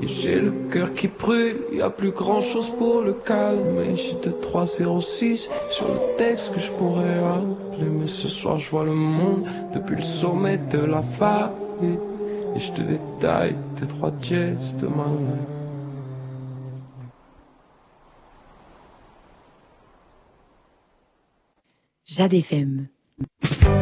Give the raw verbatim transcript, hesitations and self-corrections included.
Et j'ai le cœur qui brûle, y a plus grand chose pour le calmer. J'ai deux trois zéro six sur le texte que je pourrais appeler. Mais ce soir je vois le monde depuis le sommet de la vallée. Et je te détaille tes trois jets de ma life. Jade F M.